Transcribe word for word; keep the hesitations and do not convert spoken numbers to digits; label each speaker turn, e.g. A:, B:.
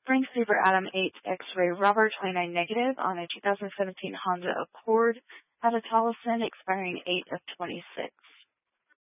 A: Frank Super Adam eight X-ray rubber twenty-nine negative on a two thousand seventeen Honda Accord at a Tolleson expiring eight of twenty-six.